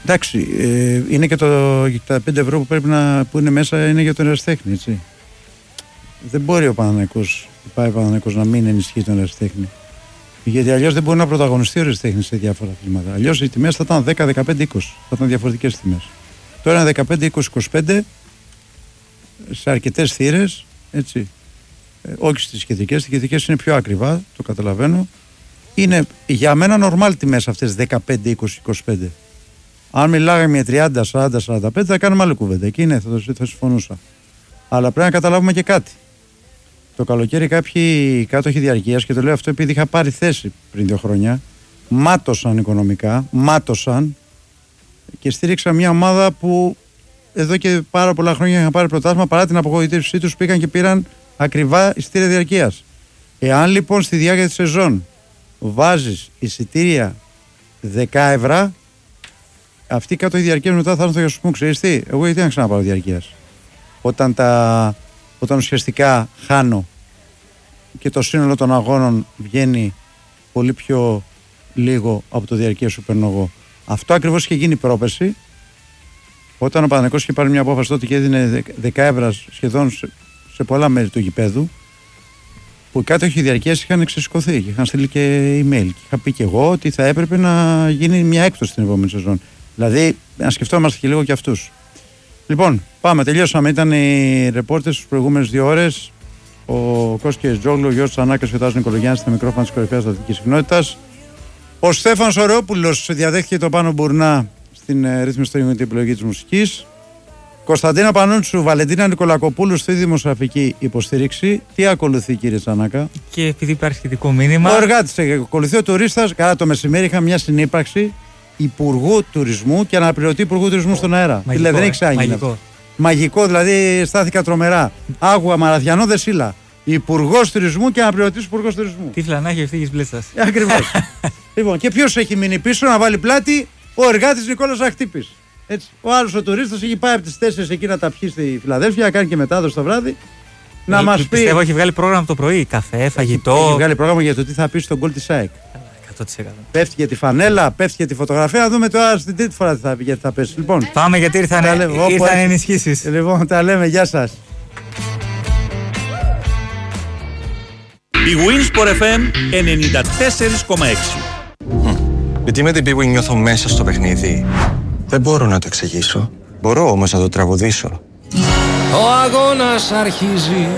Εντάξει, είναι και τα 5 ευρώ που πρέπει που είναι μέσα είναι για τον ερασιτέχνη, έτσι. Δεν μπορεί ο Παναθηναϊκός να μην ενισχύει τον ερασιτέχνη. Γιατί αλλιώς δεν μπορεί να πρωταγωνιστεί ο ερασιτέχνης σε διάφορα αθλήματα. Αλλιώς οι τιμές θα ήταν 10, 15, 20. Θα ήταν διαφορετικές τιμές. Τώρα είναι 15, 20, 25 σε αρκετές θύρες, έτσι. Όχι στις κεντρικές. Στις κεντρικές είναι πιο ακριβά, το καταλαβαίνω. Είναι για μένα νορμάλ τιμές αυτές 15, 20, 25. Αν μιλάγαμε για 30, 40, 45 θα κάνουμε άλλη κουβέντα. Εκεί ναι, θα συμφωνούσα. Αλλά πρέπει να καταλάβουμε και κάτι. Το καλοκαίρι κάποιοι κάτοχοι διαρκείας, και το λέω αυτό επειδή είχα πάρει θέση πριν 2 χρόνια, μάτωσαν οικονομικά, και στήριξαν μια ομάδα που εδώ και πάρα πολλά χρόνια είχαν πάρει πρωτάθλημα, παρά την απογοήτευσή τους πήγαν και πήραν ακριβά εισιτήρια διαρκείας. Εάν λοιπόν στη διάρκεια της σεζόν βάζεις εισιτήρια 10 ευρώ, αυτοί οι κάτω διαρκείας μετά θα έρθουν για σου πούν, ξέρεις τι, εγώ γιατί να ξαναπάρω διαρκείας. Όταν ουσιαστικά χάνω και το σύνολο των αγώνων βγαίνει πολύ πιο λίγο από το διαρκείας που παίρνω εγώ. Αυτό ακριβώς είχε γίνει πρόπερση, όταν ο Παναθηναϊκός είχε πάρει μια απόφαση τότε και έδινε 10 ευρώ σχεδόν σε πολλά μέρη του γηπέδου, που οι κάτοχοι διαρκείας είχαν ξεσηκωθεί και είχαν στείλει και email. Και είχα πει και εγώ ότι θα έπρεπε να γίνει μια έκπτωση την επόμενη σεζόν. Δηλαδή, να σκεφτόμαστε και λίγο και αυτούς. Λοιπόν, πάμε, τελειώσαμε. Ήταν οι ρεπόρτες στις προηγούμενες 2 ώρες. Ο Κώστας Τζόγλου, ο Γιώργος Τσανάκας και ο Τάσος Νικολογιάννης στα μικρόφωνα της κορυφαίας αθλητικής συχνότητας. Ο Στέφανος Ωρεόπουλος διαδέχθηκε το Πάνο Μπουρνά στην ρύθμιση του την επιλογή της μουσικής. Κωνσταντίνα Πανούτσου, Βαλεντίνα Νικολακοπούλου στη δημοσιογραφική υποστήριξη. Τι ακολουθεί, κύριε Τσανάκα? Και επειδή υπάρχει σχετικό μήνυμα. Ο εργάτης ακολουθεί ο τουρίστας. Κατά το μεσημέρι είχαμε μια συνύπαρξη Υπουργού Τουρισμού και αναπληρωτή Υπουργού Τουρισμού στον αέρα. Δηλαδή δεν έχει ξαναγίνει. Μαγικό, δηλαδή στάθηκα τρομερά. Άγουα Μαραθιανό Δεσίλα. Υπουργός Τουρισμού και αναπληρωτής Υπουργός Τουρισμού. Τι φλανάκι ευθύγης μπλέτσας. Ακριβώς. Λοιπόν, και ποιος έχει μείνει πίσω να βάλει πλάτη? Ο εργάτης Νικόλας Αχτύπης. Έτσι. Ο άλλος ο τουρίστας έχει πάει από τις 4 εκεί να τα πιει στη Φιλαδέλφια, να κάνει και μετάδοση το βράδυ. Να μας πει. Πιστεύω έχει βγάλει πρόγραμμα το πρωί. Καφέ, φαγητό. Έχει βγάλει πρόγραμμα για το τι θα πει στον γκολ της ΑΕΚ. 100%. Πέφτει για τη φανέλα, πέφτει για τη φωτογραφία. Να δούμε τώρα στην τρίτη φορά τι θα πει, γιατί θα πέσει. Λοιπόν, πάμε γιατί ήρθαν ενισχύσεις. Λοιπόν, τα λέμε. Γεια σας. Η Winsport FM 94,6. Γιατί με την Bwin νιώθω μέσα στο παιχνίδι. Δεν μπορώ να το εξηγήσω. Μπορώ όμως να το τραγουδήσω. Ο αγώνας αρχίζει.